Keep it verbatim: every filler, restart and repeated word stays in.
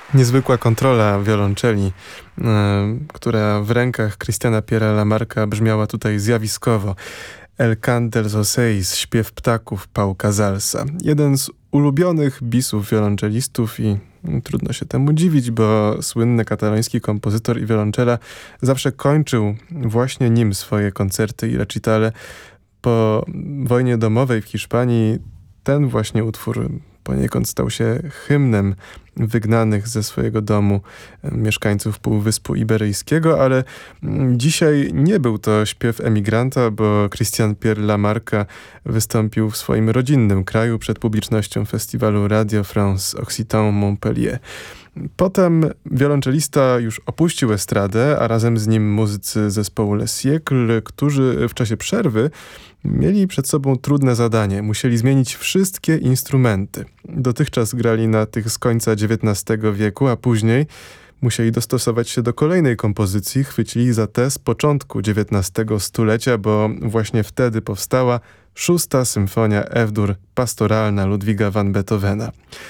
Niezwykła kontrola wiolonczeli, y, która w rękach Christiana Pierre'a Lamarcka brzmiała tutaj zjawiskowo. El Cant dels Ocells, śpiew ptaków Pau Casalsa. Jeden z ulubionych bisów wiolonczelistów i trudno się temu dziwić, bo słynny kataloński kompozytor i wiolonczela zawsze kończył właśnie nim swoje koncerty i recitale. Po wojnie domowej w Hiszpanii ten właśnie utwór poniekąd stał się hymnem wygnanych ze swojego domu mieszkańców Półwyspu Iberyjskiego, ale dzisiaj nie był to śpiew emigranta, bo Christian Pierre Lamarca wystąpił w swoim rodzinnym kraju przed publicznością festiwalu Radio France Occitan Montpellier. Potem wiolonczelista już opuścił estradę, a razem z nim muzycy zespołu Le Siècle, którzy w czasie przerwy mieli przed sobą trudne zadanie. Musieli zmienić wszystkie instrumenty. Dotychczas grali na tych z końca dziewiętnastego wieku, a później musieli dostosować się do kolejnej kompozycji. Chwycili za tę z początku dziewiętnastego stulecia, bo właśnie wtedy powstała szósta symfonia F-dur pastoralna Ludwiga van Beethovena.